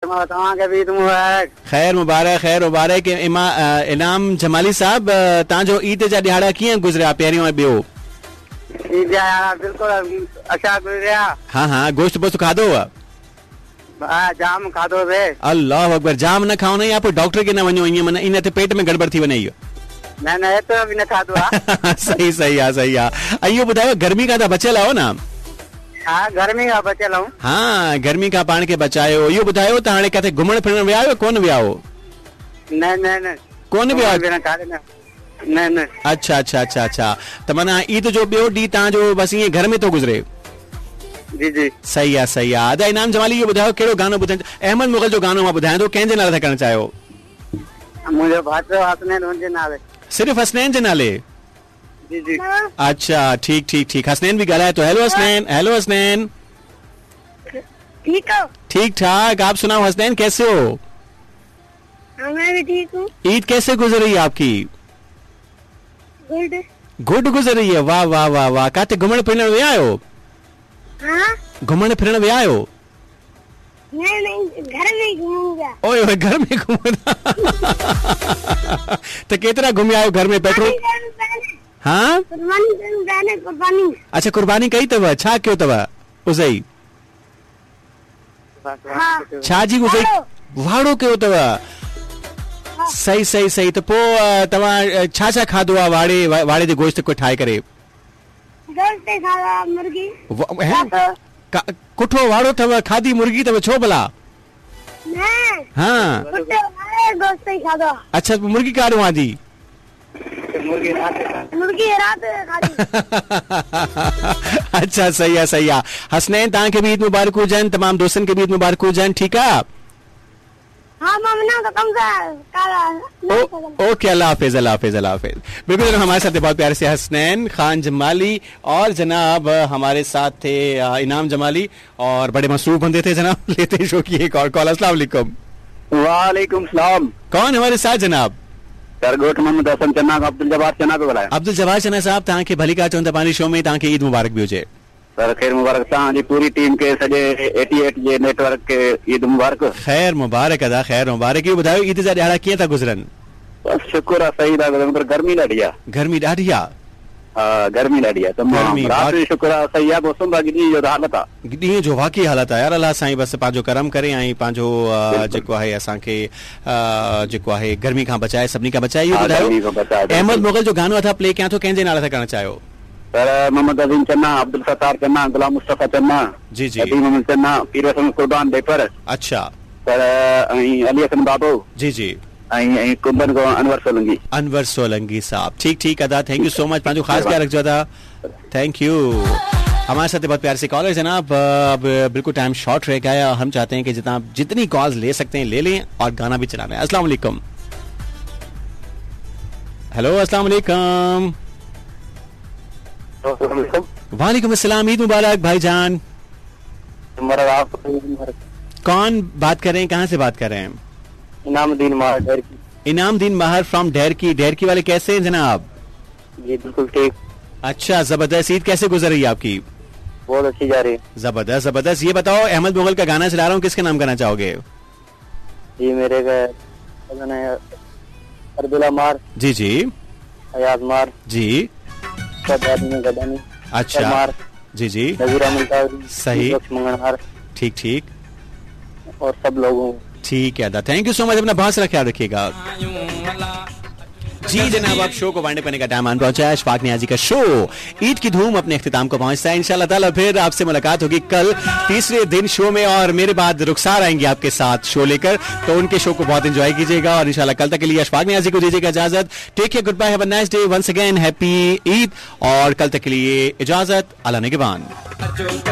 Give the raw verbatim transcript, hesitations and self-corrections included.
तव्हांखे बि ईद मुबारक। ख़ैर मुबारक ख़ैर मुबारक। इमा इनाम जमाली साहब, तव्हांजो ईद जा ॾियारा कीअं गुज़रिया, पहिरियों ऐं ॿियो? ईद जा ॾियारा बिल्कुलु अच्छा गुज़रिया। हाँ हाँ, गोश्त बोश्त खाधो? हा, जाम खाधो थे। अल्लाह अकबर, जाम न खाओ न, या पोइ डॉक्टर खे न वञो, ईअं माना इन ते पेट में गड़बड़ थी वञे इहो। न न, एतिरो बि न खाधो आहे। सही सही आहे सही आहे। ऐं इहो ॿुधायो, गर्मी खां त बचियल आहियो न? हा, गर्मी खां बचियल आहियूं। हाँ, गर्मी खां पाण खे बचायो। इहो ॿुधायो, त हाणे किथे घुमण फिरण विया आहियो कोन विया हो? न न न, कोन विया? न न। अच्छा अच्छा अच्छा अच्छा, त माना ईद जो ॿियो ॾींहुं तव्हांजो बसि ईअं घर में थो गुज़रे? जी जी, सही आहे सही आहे। अदा इनाम जमाली, इहो ॿुधायो कहिड़ो गानो ॿुधाइण? अहमद मुग़ल जो गानो मां ॿुधायां थो, कंहिंजे नाले था करणु चाहियो? मुंहिंजो भाइटो हसनैन हुनजे नाले। सिर्फ़ हसनैन जे नाले? जी जी। अच्छा, ठीक ठीक ठीक। हसनैन भी ॻाल्हाए तो। हेलो हसनैन। हेलो हसनैन, ठीक हो? ठीक ठाक, आप सुनाओ हसनैन, कैसे हो? मैं भी ठीक हूँ। ईद कैसे गुजर रही है आपकी? गुड गुड गुजर रही है। वाह वाह वाह वाह। काथे घुमण फिरण विया आहियो? हाँ? घुमण फिरण विया आहियो? नहीं नहीं, घर में घूमूंगा। ओए ओए, घर में घुमंदा। तो केतिरा घुमिया आहियो घर में? पेट्रोल? हाँ, कुर्बानी करूं, कुर्बानी। अच्छा, कुर्बानी कई अथव? छा कयो अथव उज़ई? छा जी उज़ई? वाड़ो कयो अथव? सही सही सही। त पोइ तव्हां छा छा खाधो आहे वाड़े वाड़े जे गोश्त को ठाहे करे? गोश्त खाधा, मुर्गी। कुठो वाड़ो अथव, खाधी मुर्गी अथव, छो भला? हाँ, गोश्त ही खाधा। अच्छा, मुर्गी काॾों आहे जी? मुर्गी रात अच्छा, सही आहे सही आहे। हसनैन, तव्हांखे बि ईद मुबारक हुजनि, तमाम दोस्तनि खे बि ईद मुबारक हुजनि, ठीकु आहे? हाँ, ओके, अल्लाह हाफिज अल्लाह हाफिज अल्लाह हाफिज। बिल्कुल, हमारे साथ बहुत प्यारे से हसनैन खान जमाली और जनाब हमारे साथ थे इनाम जमाली, और बड़े मसरूफ बंदे थे जनाब। लेते शो की एक और कॉल। अस्सलाम वालेकुम। वालेकुम सलाम। कौन हमारे साथ जनाब? सरगोट मोहम्मद हसन चन्ना, अब्दुल जब्बार चन्ना पे बुलाया। अब्दुल जब्बार चन्ना साहब, तव्हांखे भली का चवंदा पानी शो में, तव्हांखे ईद मुबारक भी हुजे। सर ख़ैर मुबारक, तव्हांजी पूरी टीम के सॼे अठासी जे नेटवर्क के ईद मुबारक। ख़ैर मुबारक अदा, ख़ैर मुबारक। इहो ॿुधायो, ईद जा ॾियारा कीअं था गुज़रनि? बस शुक्र आहे, सही था गुज़रनि, पर गर्मी ॾाढी आहे। गर्मी ॾाढी आहे? हा, गर्मी ॾाढी आहे तमामु। राति जो शुक्र आहे सही आहे, मौसम बाक़ी ॾींहं जो हालत आहे। ॾींहं जो वाक़ई हालत आहे यार। अलाह साईं बसि पंहिंजो करम करे ऐं पंहिंजो जेको आहे असांखे जेको आहे गर्मी खां बचाए, सभिनी खां बचाए। इहो ॿुधायो, अहमद मुग़ल जो गानो अथा प्ले कयां थो, कंहिंजे नाले सां करणु चाहियो? सर मोहम्मद अज़ीम चन्ना, अब्दुल सत्तार चन्ना, गुलाम मुस्तफ़ा चन्ना, जी जी, अदीम मोहम्मद चन्ना, पीर हसन कुर्बान डेपर। अच्छा सर, ऐं अली हसन बाबू। जी जी, ऐं कुंभन को अनवर सोलंगी। अनवर सोलंगी साहब, ठीक ठीक अदा, थैंक यू सो मच। पंहिंजो ख़ासि ख्याल रखिजो अदा, थैंक यू। हमारे साथ बहुत प्यार से कॉल है जनाब। अब बिल्कुल टाइम शॉर्ट रह गया, हम चाहते हैं कि जितना जितनी कॉल्स ले सकते हैं ले लें और गाना भी चलाना है। अस्सलाम वालेकुम। हेलो, अस्सलाम वालेकुम। वालेकुम अस्सलाम, ईद मुबारक भाईजान। कौन बात कर रहे हैं, कहाँ से बात कर रहे हैं? इनामुद्दीन माहर ढेरकी। इनामुद्दीन माहर फ्रॉम ढेरकी। ढेरकी वाले कैसे हैं जनाब? जी बिल्कुल ठीक। अच्छा, जबरदस्त। ईद कैसे गुजर रही है आपकी? बहुत अच्छी जा रही है। जबरदस्त जबरदस्त। ये बताओ, अहमद मुग़ल का गाना चला रहा हूँ, किसके नाम करना चाहोगे? जी मेरे अब्दुल्ला मार। जी जी, अयाज मार। जी, अच्छा, जी जी, सही, ठीक ठीक, और सब लोगों। ठीक है, थैंक यू सो मच। अपना बहुत सारा ख्याल रखिएगा। जी जनाब, आप शो को वाइंड अप करने का टाइम आन पहुंचा है। अशफाक नियाजी का शो ईद की धूम अपने इख्तिताम को पहुंचता है। इंशाल्लाह ताला फिर आपसे मुलाकात होगी कल तीसरे दिन शो में, और मेरे बाद रुखसार आएंगे आपके साथ शो लेकर, तो उनके शो को बहुत एंजॉय कीजिएगा। और इंशाल्लाह कल तक के लिए अशफाक नियाजी को दीजिएगा इजाजत। Take care, good bye, have a nice day, once again happy Eid, और कल तक के लिए इजाजत, अल्लाह निगहबान।